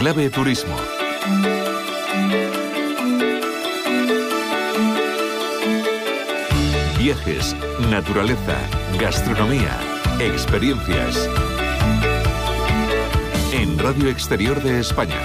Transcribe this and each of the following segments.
Clave Turismo. Viajes, naturaleza, gastronomía, experiencias. En Radio Exterior de España.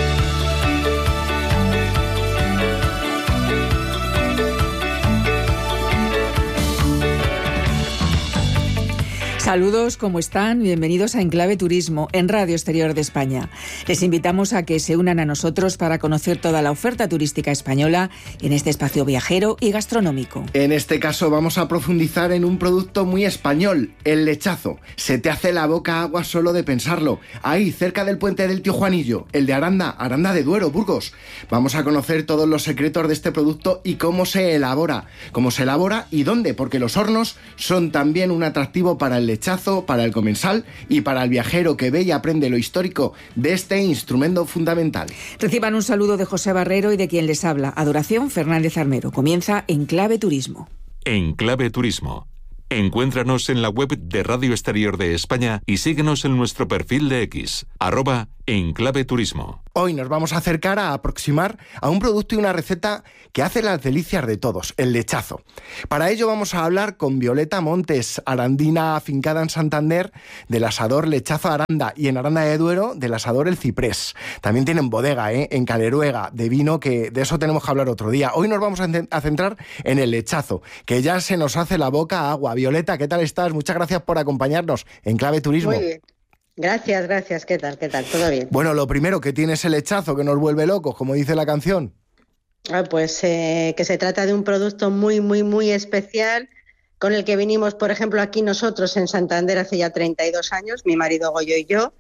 Saludos, ¿cómo están? Bienvenidos a Enclave Turismo en Radio Exterior de España. Les invitamos a que se unan a nosotros para conocer toda la oferta turística española en este espacio viajero y gastronómico. En este caso vamos a profundizar en un producto muy español, el lechazo. Se te hace la boca agua solo de pensarlo. Ahí, cerca del puente del Tío Juanillo, el de Aranda de Duero, Burgos. Vamos a conocer todos los secretos de este producto y cómo se elabora y dónde, porque los hornos son también un atractivo para el lechazo, para el comensal y para el viajero que ve y aprende lo histórico de este instrumento fundamental. Reciban un saludo de José Barrero y de quien les habla, Adoración Fernández Armero. Comienza Enclave Turismo. Enclave Turismo. Encuéntranos en la web de Radio Exterior de España y síguenos en nuestro perfil de X, @Enclave Turismo. Hoy nos vamos a acercar a aproximar a un producto y una receta que hace las delicias de todos, el lechazo. Para ello vamos a hablar con Violeta Montes, arandina afincada en Santander, del asador Lechazo Aranda, y en Aranda de Duero del asador El Ciprés. También tienen bodega en Caleruega de vino, que de eso tenemos que hablar otro día. Hoy nos vamos a centrar en el lechazo, que ya se nos hace la boca agua. Violeta, ¿qué tal estás? Muchas gracias por acompañar en Clave Turismo. Muy bien. Gracias. ¿Qué tal? ¿Todo bien? Bueno, lo primero, que tiene ese lechazo que nos vuelve locos, como dice la canción. Pues que se trata de un producto muy especial, con el que vinimos, por ejemplo, aquí nosotros en Santander hace ya 32 años, mi marido Goyo y yo.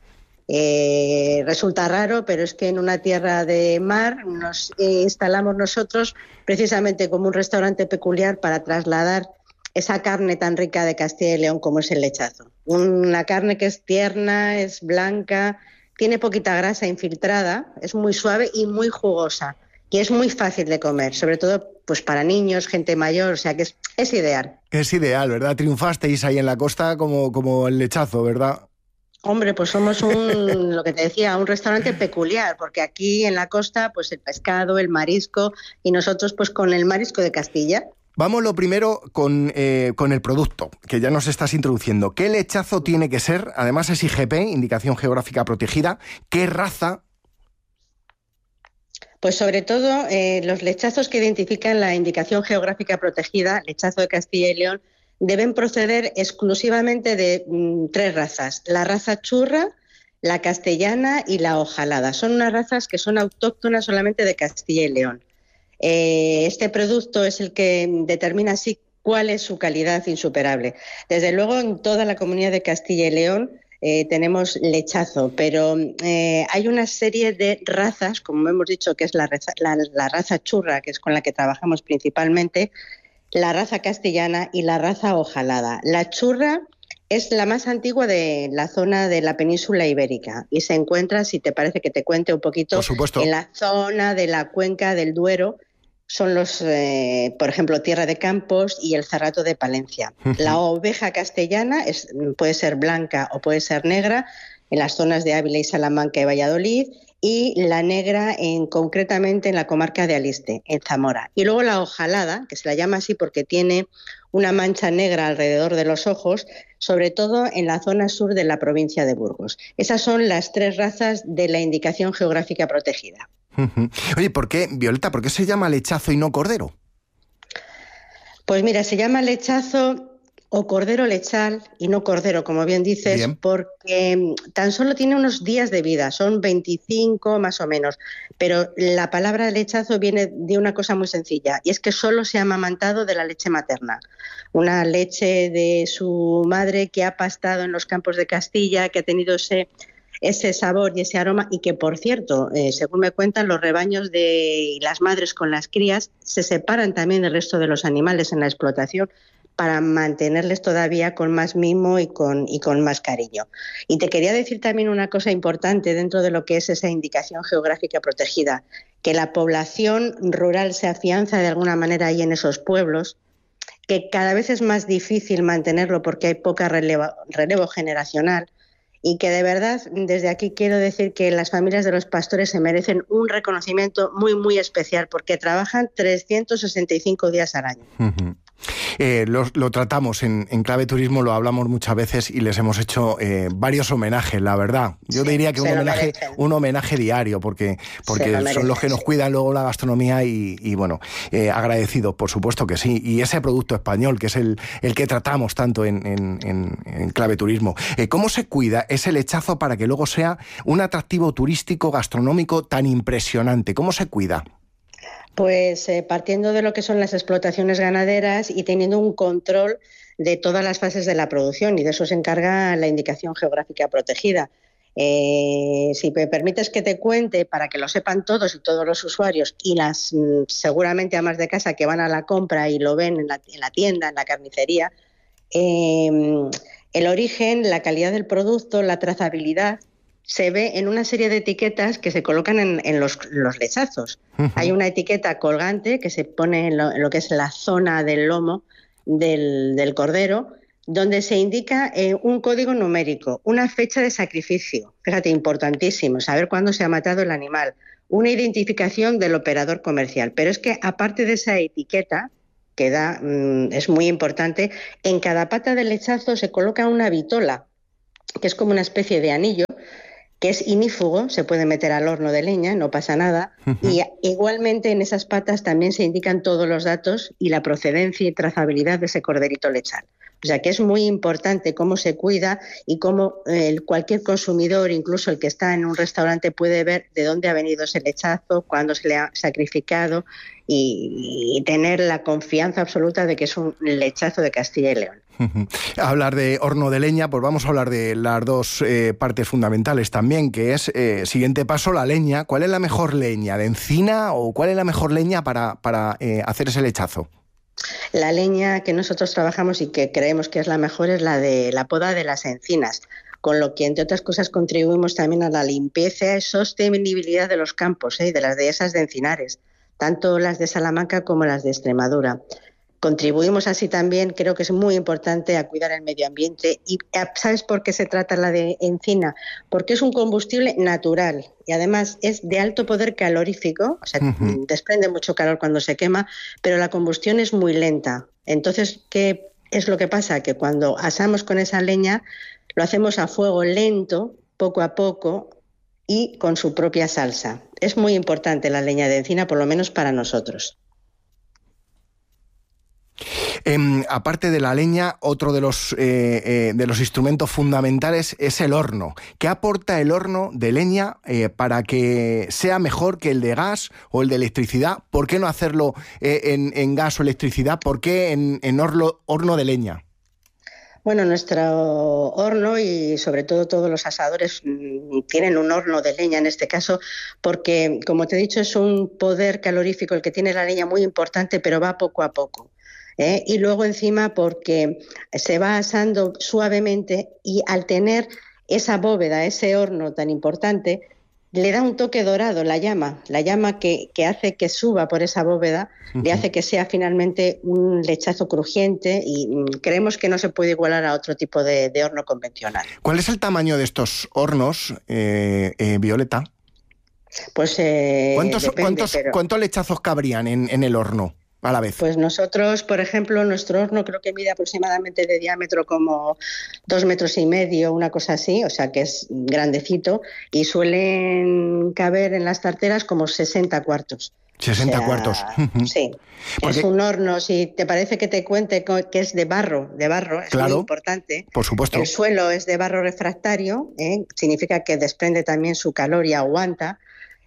Resulta raro, pero es que en una tierra de mar nos instalamos nosotros precisamente como un restaurante peculiar para trasladar esa carne tan rica de Castilla y León como es el lechazo. Una carne que es tierna, es blanca, tiene poquita grasa infiltrada, es muy suave y muy jugosa. Y es muy fácil de comer, sobre todo pues para niños, gente mayor, o sea que es ideal. Es ideal, ¿verdad? Triunfasteis ahí en la costa como el lechazo, ¿verdad? Hombre, pues somos lo que te decía, un restaurante peculiar, porque aquí en la costa pues el pescado, el marisco, y nosotros pues con el marisco de Castilla. Vamos lo primero con el producto, que ya nos estás introduciendo. ¿Qué lechazo tiene que ser? Además es IGP, Indicación Geográfica Protegida. ¿Qué raza? Pues sobre todo los lechazos que identifican la Indicación Geográfica Protegida, lechazo de Castilla y León, deben proceder exclusivamente de 3 razas. La raza churra, la castellana y la ojalada. Son unas razas que son autóctonas solamente de Castilla y León. Este producto es el que determina así cuál es su calidad insuperable. Desde luego, en toda la comunidad de Castilla y León tenemos lechazo, pero hay una serie de razas, como hemos dicho, que es la raza churra, que es con la que trabajamos principalmente, la raza castellana y la raza ojalada. La churra es la más antigua de la zona de la península ibérica y se encuentra, si te parece que te cuente un poquito, en la zona de la cuenca del Duero. Son los, por ejemplo, Tierra de Campos y el Cerrato de Palencia. La oveja castellana puede ser blanca o puede ser negra en las zonas de Ávila y Salamanca y Valladolid, y la negra concretamente en la comarca de Aliste, en Zamora. Y luego la ojalada, que se la llama así porque tiene una mancha negra alrededor de los ojos, sobre todo en la zona sur de la provincia de Burgos. Esas son las 3 razas de la Indicación Geográfica Protegida. Oye, Violeta, ¿por qué se llama lechazo y no cordero? Pues mira, se llama lechazo o cordero lechal y no cordero, como bien dices, bien, porque tan solo tiene unos días de vida, son 25 más o menos, pero la palabra lechazo viene de una cosa muy sencilla, y es que solo se ha amamantado de la leche materna, una leche de su madre que ha pastado en los campos de Castilla, que ha tenido ese sabor y ese aroma, y que, por cierto, según me cuentan, los rebaños y las madres con las crías se separan también del resto de los animales en la explotación para mantenerles todavía con más mimo y con más cariño. Y te quería decir también una cosa importante dentro de lo que es esa indicación geográfica protegida, que la población rural se afianza de alguna manera ahí en esos pueblos, que cada vez es más difícil mantenerlo porque hay poca relevo generacional, y que de verdad desde aquí quiero decir que las familias de los pastores se merecen un reconocimiento muy, muy especial porque trabajan 365 días al año. Uh-huh. Lo tratamos en Clave Turismo, lo hablamos muchas veces y les hemos hecho varios homenajes, la verdad. Yo diría que un homenaje diario, porque son los que nos cuidan luego la gastronomía y bueno, agradecidos, por supuesto que sí. Y ese producto español, que es el que tratamos tanto en Clave Turismo. ¿Cómo se cuida ese lechazo para que luego sea un atractivo turístico gastronómico tan impresionante? ¿Cómo se cuida? Pues partiendo de lo que son las explotaciones ganaderas y teniendo un control de todas las fases de la producción, y de eso se encarga la indicación geográfica protegida. Si me permites que te cuente, para que lo sepan todos y todos los usuarios y las seguramente amas de casa que van a la compra y lo ven en la tienda, en la carnicería, el origen, la calidad del producto, la trazabilidad, se ve en una serie de etiquetas que se colocan en los lechazos. Uh-huh. Hay una etiqueta colgante que se pone en lo que es la zona del lomo del cordero, donde se indica un código numérico, una fecha de sacrificio, fíjate, importantísimo, saber cuándo se ha matado el animal, una identificación del operador comercial. Pero es que aparte de esa etiqueta, que es muy importante, en cada pata del lechazo se coloca una vitola, que es como una especie de anillo, que es inífugo, se puede meter al horno de leña, no pasa nada. Uh-huh. Y igualmente en esas patas también se indican todos los datos y la procedencia y trazabilidad de ese corderito lechal. O sea que es muy importante cómo se cuida y cómo cualquier consumidor, incluso el que está en un restaurante, puede ver de dónde ha venido ese lechazo, cuándo se le ha sacrificado y tener la confianza absoluta de que es un lechazo de Castilla y León. Hablar de horno de leña, pues vamos a hablar de las dos partes fundamentales también, que es, siguiente paso, la leña. ¿Cuál es la mejor leña? ¿De encina o cuál es la mejor leña para hacer ese lechazo? La leña que nosotros trabajamos y que creemos que es la mejor es la de la poda de las encinas, con lo que, entre otras cosas, contribuimos también a la limpieza y sostenibilidad de los campos, de las dehesas de encinares, tanto las de Salamanca como las de Extremadura. Contribuimos así también, creo que es muy importante, a cuidar el medio ambiente. ¿Y sabes por qué se trata la de encina? Porque es un combustible natural y además es de alto poder calorífico, o sea, uh-huh, desprende mucho calor cuando se quema, pero la combustión es muy lenta. Entonces, ¿qué es lo que pasa? Que cuando asamos con esa leña, lo hacemos a fuego lento, poco a poco y con su propia salsa. Es muy importante la leña de encina, por lo menos para nosotros. Aparte de la leña, otro de los instrumentos fundamentales es el horno. ¿Qué aporta el horno de leña para que sea mejor que el de gas o el de electricidad? ¿Por qué no hacerlo en gas o electricidad? ¿Por qué en horno de leña? Bueno, nuestro horno y sobre todo todos los asadores tienen un horno de leña en este caso porque, como te he dicho, es un poder calorífico el que tiene la leña muy importante, pero va poco a poco. Y luego encima porque se va asando suavemente y al tener esa bóveda, ese horno tan importante, le da un toque dorado la llama que hace que suba por esa bóveda, uh-huh, le hace que sea finalmente un lechazo crujiente y creemos que no se puede igualar a otro tipo de horno convencional. ¿Cuál es el tamaño de estos hornos, Violeta? Pues ¿Cuántos lechazos cabrían en el horno a la vez? Pues nosotros, por ejemplo, nuestro horno creo que mide aproximadamente de diámetro como 2,5 metros, una cosa así, o sea que es grandecito, y suelen caber en las tarteras como 60 cuartos. 60 cuartos. Sí. Porque es un horno, si te parece que te cuente que es de barro, es claro, muy importante. Por supuesto. El suelo es de barro refractario, significa que desprende también su calor y aguanta.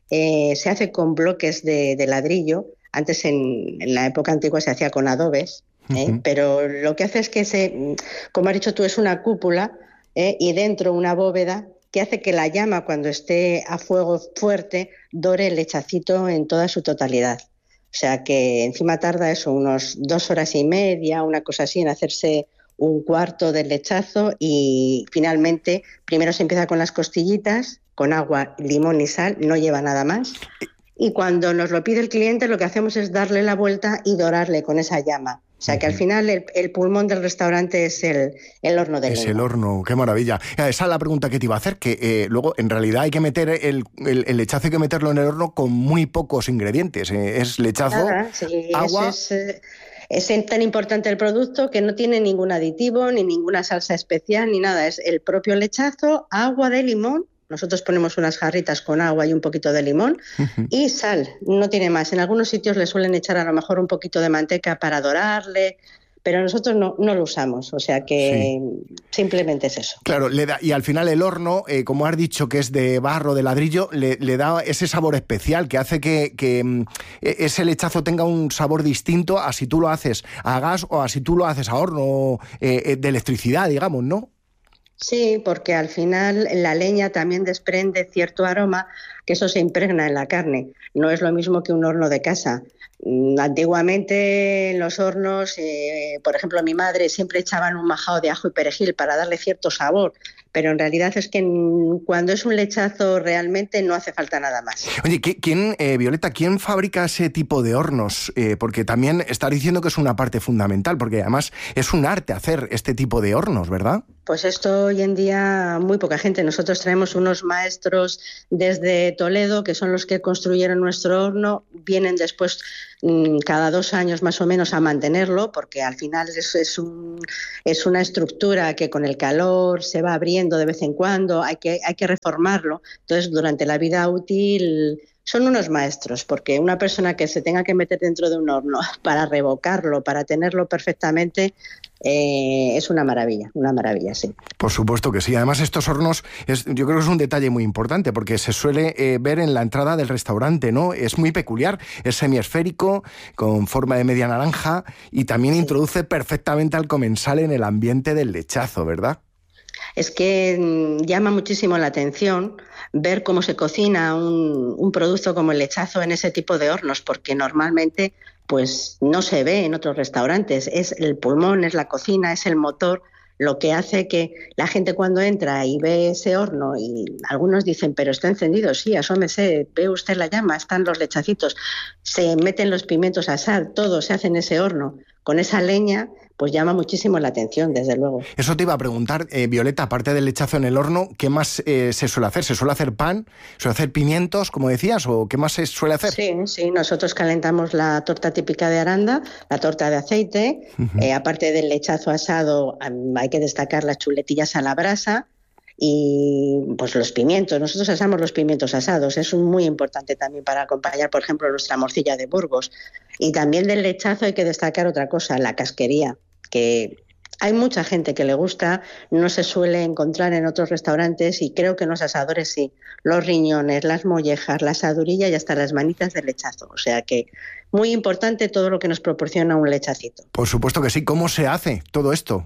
Se hace con bloques de ladrillo. Antes, en la época antigua, se hacía con adobes, uh-huh, pero lo que hace es que, como has dicho tú, es una cúpula y dentro una bóveda que hace que la llama, cuando esté a fuego fuerte, dore el lechacito en toda su totalidad. O sea que encima tarda eso, unos 2 horas y media, una cosa así, en hacerse un cuarto del lechazo y finalmente primero se empieza con las costillitas, con agua, limón y sal, no lleva nada más. Y cuando nos lo pide el cliente, lo que hacemos es darle la vuelta y dorarle con esa llama. sea que al final el pulmón del restaurante es el horno de leña. Es el horno, qué maravilla. Esa es la pregunta que te iba a hacer, que luego en realidad hay que meter el lechazo, hay que meterlo en el horno con muy pocos ingredientes. Es lechazo, agua... Es tan importante el producto que no tiene ningún aditivo, ni ninguna salsa especial, ni nada. Es el propio lechazo, agua de limón. Nosotros ponemos unas jarritas con agua y un poquito de limón y sal, no tiene más. En algunos sitios le suelen echar a lo mejor un poquito de manteca para dorarle, pero nosotros no lo usamos, o sea que simplemente es eso. Claro, y al final el horno, como has dicho que es de barro, de ladrillo, le da ese sabor especial que hace que ese lechazo tenga un sabor distinto a si tú lo haces a gas o a si tú lo haces a horno de electricidad, digamos, ¿no? Sí, porque al final la leña también desprende cierto aroma que eso se impregna en la carne. No es lo mismo que un horno de casa. Antiguamente en los hornos, por ejemplo, mi madre siempre echaban un majao de ajo y perejil para darle cierto sabor, pero en realidad es que cuando es un lechazo realmente no hace falta nada más. Oye, Violeta, ¿quién fabrica ese tipo de hornos? Porque también estás diciendo que es una parte fundamental, porque además es un arte hacer este tipo de hornos, ¿verdad? Pues esto hoy en día muy poca gente. Nosotros traemos unos maestros desde Toledo que son los que construyeron nuestro horno, vienen después cada 2 años más o menos a mantenerlo, porque al final es una estructura que con el calor se va abriendo de vez en cuando, hay que reformarlo. Entonces, durante la vida útil son unos maestros, porque una persona que se tenga que meter dentro de un horno para revocarlo, para tenerlo perfectamente, es una maravilla, sí. Por supuesto que sí. Además, estos hornos, yo creo que es un detalle muy importante, porque se suele ver en la entrada del restaurante, ¿no? Es muy peculiar, es semiesférico, con forma de media naranja, y también introduce perfectamente al comensal en el ambiente del lechazo, ¿verdad? Es que llama muchísimo la atención ver cómo se cocina un producto como el lechazo en ese tipo de hornos, porque normalmente pues no se ve en otros restaurantes. Es el pulmón, es la cocina, es el motor, lo que hace que la gente cuando entra y ve ese horno, y algunos dicen, pero está encendido, sí, asómese, ve usted la llama, están los lechacitos, se meten los pimientos a asar, todo se hace en ese horno, con esa leña, pues llama muchísimo la atención, desde luego. Eso te iba a preguntar, Violeta, aparte del lechazo en el horno, ¿qué más se suele hacer? ¿Se suele hacer pan? ¿Se suele hacer pimientos, como decías? ¿O qué más se suele hacer? Sí, nosotros calentamos la torta típica de Aranda, la torta de aceite, aparte del lechazo asado hay que destacar las chuletillas a la brasa y pues los pimientos. Nosotros asamos los pimientos asados, es muy importante también para acompañar, por ejemplo, nuestra morcilla de Burgos. Y también del lechazo hay que destacar otra cosa, la casquería, que hay mucha gente que le gusta, no se suele encontrar en otros restaurantes y creo que en los asadores sí, los riñones, las mollejas, la asadurilla y hasta las manitas del lechazo, o sea que muy importante todo lo que nos proporciona un lechacito. Por supuesto que sí. ¿Cómo se hace todo esto?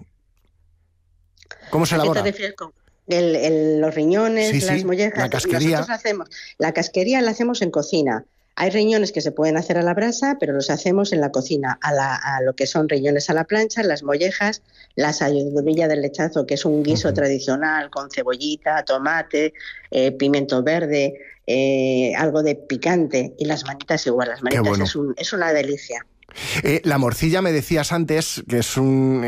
¿Cómo se elabora? ¿A qué te refieres con los riñones, las mollejas? La casquería. La casquería la hacemos en cocina. Hay riñones que se pueden hacer a la brasa, pero los hacemos en la cocina, a lo que son riñones a la plancha, las mollejas, la asadurilla del lechazo, que es un guiso tradicional con cebollita, tomate, pimiento verde, algo de picante, y las manitas igual. Las manitas bueno. es una delicia. La morcilla, me decías antes, que es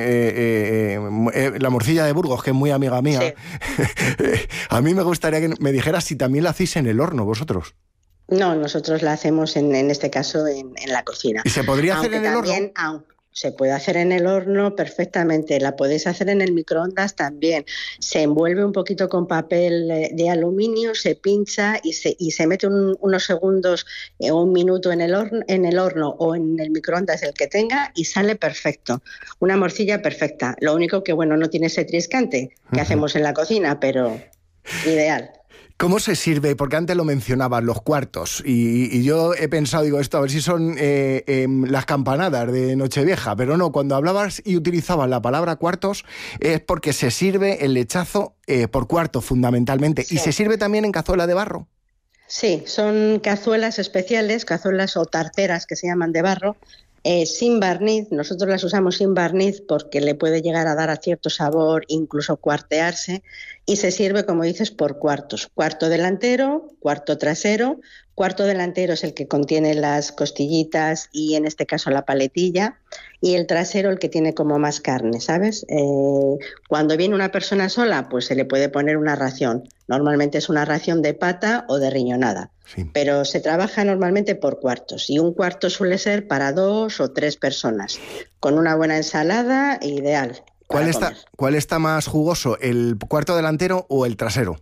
la morcilla de Burgos, que es muy amiga mía. Sí. A mí me gustaría que me dijeras si también la hacéis en el horno vosotros. No, nosotros la hacemos en este caso en la cocina. ¿Y se podría hacer en el horno? Se puede hacer en el horno perfectamente, la podéis hacer en el microondas también. Se envuelve un poquito con papel de aluminio, se pincha y se mete unos segundos o un minuto en el horno o en el microondas, el que tenga, y sale perfecto. Una morcilla perfecta. Lo único que, bueno, no tiene ese triscante que hacemos en la cocina, pero ideal. ¿Cómo se sirve? Porque antes lo mencionabas, los cuartos, y yo he pensado, digo, esto a ver si son las campanadas de Nochevieja, pero no, cuando hablabas y utilizabas la palabra cuartos es porque se sirve el lechazo por cuarto fundamentalmente, sí. ¿Y se sirve también en cazuela de barro? Sí, son cazuelas especiales, cazuelas o tarteras que se llaman de barro, sin barniz. Nosotros las usamos sin barniz porque le puede llegar a dar a cierto sabor, incluso cuartearse, y se sirve, como dices, por cuartos. Cuarto delantero, cuarto trasero. Cuarto delantero es el que contiene las costillitas y en este caso la paletilla, y el trasero el que tiene como más carne, ¿sabes? Cuando viene una persona sola, pues se le puede poner una ración. Normalmente es una ración de pata o de riñonada, sí. Pero se trabaja normalmente por cuartos, y un cuarto suele ser para 2 o 3 personas, con una buena ensalada, ideal. ¿Cuál está más jugoso, el cuarto delantero o el trasero?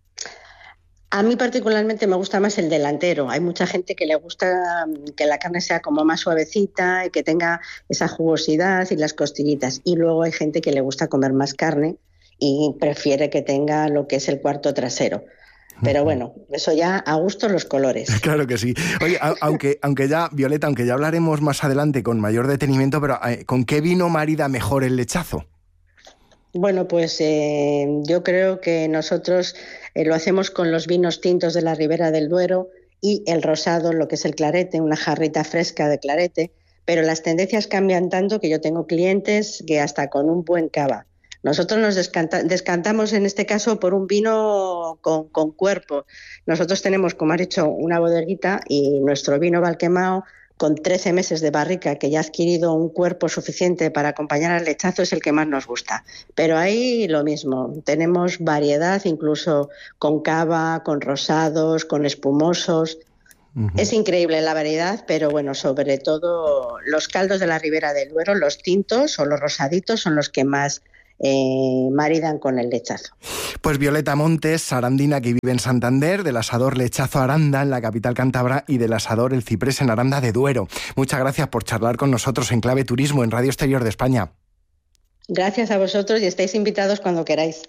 A mí particularmente me gusta más el delantero. Hay mucha gente que le gusta que la carne sea como más suavecita y que tenga esa jugosidad y las costillitas. Y luego hay gente que le gusta comer más carne y prefiere que tenga lo que es el cuarto trasero. Pero bueno, eso ya a gusto los colores. Claro que sí. Oye, aunque ya, Violeta, aunque ya hablaremos más adelante con mayor detenimiento, pero ¿con qué vino marida mejor el lechazo? Bueno, pues yo creo que nosotros lo hacemos con los vinos tintos de la Ribera del Duero y el rosado, lo que es el clarete, una jarrita fresca de clarete, pero las tendencias cambian tanto que yo tengo clientes que hasta con un buen cava. Nosotros nos descantamos en este caso por un vino con cuerpo. Nosotros tenemos, como has dicho, una bodeguita y nuestro vino Valquemao, con 13 meses de barrica, que ya ha adquirido un cuerpo suficiente para acompañar al lechazo, es el que más nos gusta. Pero ahí lo mismo, tenemos variedad, incluso con cava, con rosados, con espumosos. Uh-huh. Es increíble la variedad, pero bueno, sobre todo los caldos de la Ribera del Duero, los tintos o los rosaditos son los que más maridan con el lechazo. Pues Violeta Montes, arandina que vive en Santander, del asador Lechazo Aranda en la capital cántabra y del asador El Ciprés en Aranda de Duero. Muchas gracias por charlar con nosotros en Clave Turismo en Radio Exterior de España. Gracias a vosotros y estáis invitados cuando queráis.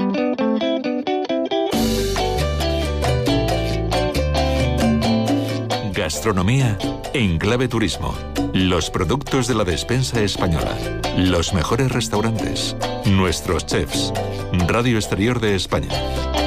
Gastronomía en Clave Turismo. Los productos de la despensa española. Los mejores restaurantes. Nuestros chefs. Radio Exterior de España.